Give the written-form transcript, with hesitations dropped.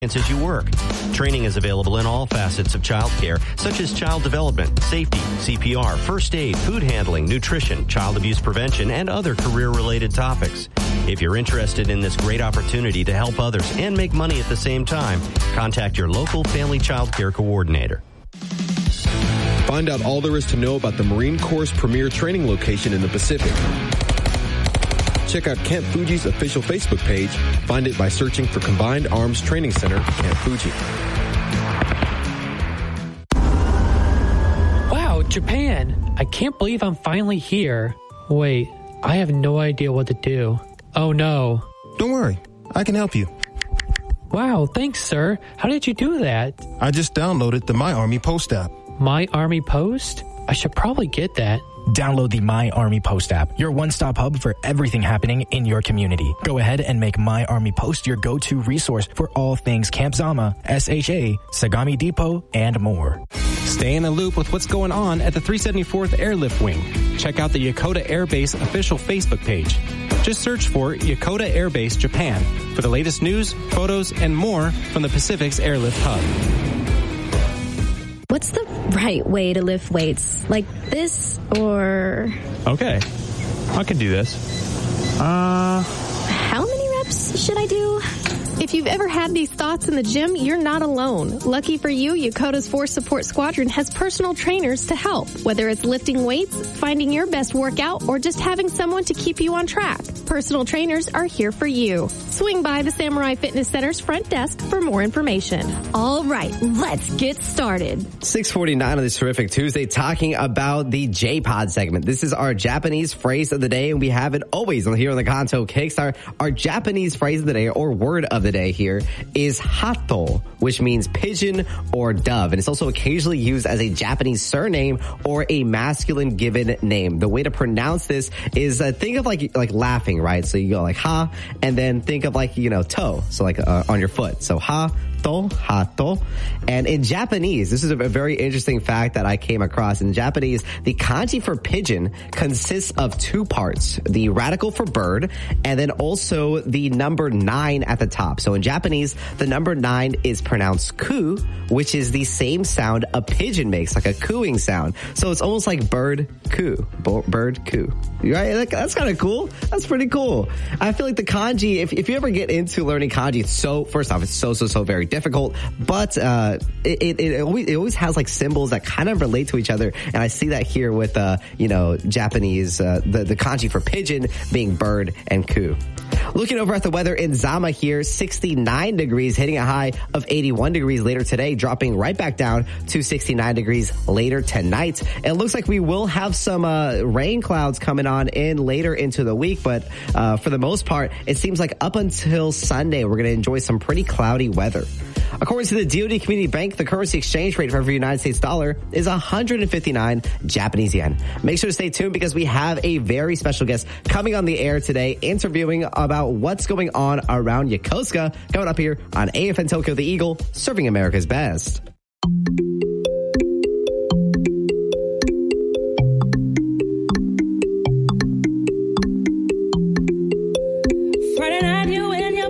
as you work. Training is available in all facets of childcare, such as child development, safety, CPR, first aid, food handling, nutrition, child abuse prevention, and other career-related topics. If you're interested in this great opportunity to help others and make money at the same time, contact your local family child care coordinator. Find out all there is to know about the Marine Corps' premier training location in the Pacific. Check out Camp Fuji's official Facebook page. Find it by searching for Combined Arms Training Center, Camp Fuji. Wow, Japan! I can't believe I'm finally here. Wait, I have no idea what to do. Oh no. Don't worry, I can help you. Wow, thanks, sir. How did you do that? I just downloaded the My Army Post app. My Army Post? I should probably get that. Download the My Army Post app, your one-stop hub for everything happening in your community. Go ahead and make My Army Post your go-to resource for all things Camp Zama, SHA, Sagami Depot, and more. Stay in the loop with what's going on at the 374th Airlift Wing. Check out the Yokota Air Base official Facebook page. Just search for Yokota Air Base Japan for the latest news, photos, and more from the Pacific's Airlift Hub. What's the right way to lift weights? Like this or... Okay, I can do this. How many reps should I do? If you've ever had these thoughts in the gym, you're not alone. Lucky for you, Yokota's Force Support Squadron has personal trainers to help. Whether it's lifting weights, finding your best workout, or just having someone to keep you on track, personal trainers are here for you. Swing by the Samurai Fitness Center's front desk for more information. All right, let's get started. 6:49 on this terrific Tuesday, talking about the J-Pod segment. This is our Japanese phrase of the day, and we have it always here on the Kanto Kickstarter. Our Japanese phrase of the day, or word of the day here, is hato, which means pigeon or dove. And it's also occasionally used as a Japanese surname or a masculine given name. The way to pronounce this is think of like laughing, right? So you go like ha, and then think of like, toe. So like on your foot. So ha, hato. And in Japanese, this is a very interesting fact that I came across. In Japanese, the kanji for pigeon consists of two parts, the radical for bird, and then also the number 9 at the top. So in Japanese, the number 9 is pronounced ku, which is the same sound a pigeon makes, like a cooing sound. So it's almost like bird coo, bird coo. Right? That's kind of cool. That's pretty cool. I feel like the kanji, if you ever get into learning kanji, first off, it's so very difficult, but it always has like symbols that kind of relate to each other, and I see that here with Japanese the kanji for pigeon being bird and ku. Looking over at the weather in Zama here, 69 degrees, hitting a high of 81 degrees later today, dropping right back down to 69 degrees later tonight. It looks like we will have some rain clouds coming on in later into the week, but for the most part, it seems like up until Sunday, we're going to enjoy some pretty cloudy weather. According to the DoD Community Bank, the currency exchange rate for every United States dollar is 159 Japanese yen. Make sure to stay tuned because we have a very special guest coming on the air today, interviewing about what's going on around Yokosuka, coming up here on AFN Tokyo The Eagle, serving America's best.